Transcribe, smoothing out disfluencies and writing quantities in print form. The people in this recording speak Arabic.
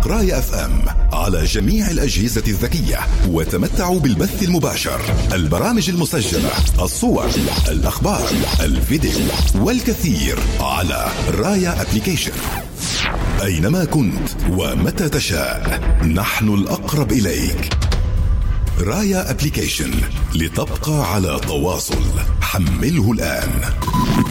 تطبيق رايا اف ام على جميع الأجهزة الذكية وتمتعوا بالبث المباشر، البرامج المسجلة، الصور، الأخبار، الفيديو والكثير على رايا أبليكيشن. أينما كنت ومتى تشاء نحن الأقرب إليك. رايا أبليكيشن لتبقى على تواصل. حمله الآن.